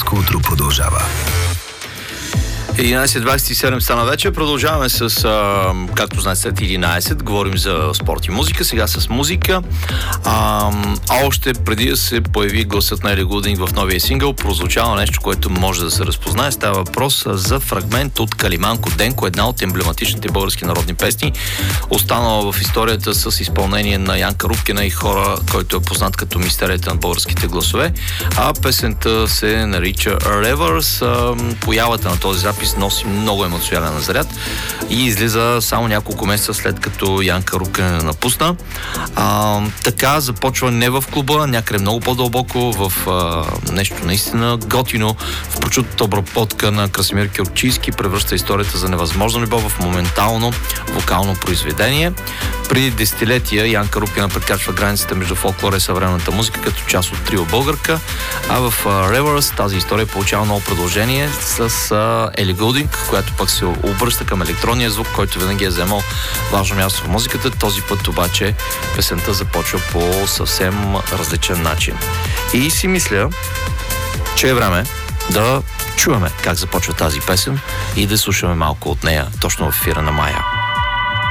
Българско утро продължава. 11.27 стана вече. Продължаваме с, както знаете, след 11. Говорим за спорт и музика. Сега с музика. Още преди да се появи гласът на Елли Гулдинг в новия сингъл, прозвучава нещо, което може да се разпознае. Става въпрос за фрагмент от Калиманко Денко, една от емблематичните български народни песни, останала в историята с изпълнение на Янка Рупкина и хора, който е познат като мистерията на българските гласове. А песента се нарича Rivers. Появата на този запис носи много емоционален заряд и излиза само няколко месеца след като Янка Рупкина напусна. Така започва не в клуба, някъде много по-дълбоко, в нещо наистина готино, в прочутата обработка на Красимир Кюркчийски, превръща историята за невъзможна любов в моментално вокално произведение. Преди десетилетия Янка Рупкина прекрачва границата между фолклора и съвременната музика като част от трио Българка, а в Rivers тази история получава ново продължение с Елли Гулдинг, която пък се обръща към електронния звук, който винаги е вземал важно място в музиката. Този път обаче песента започва по съвсем различен начин. И си мисля, че е време да чуваме как започва тази песен и да слушаме малко от нея точно в ефира на Мая.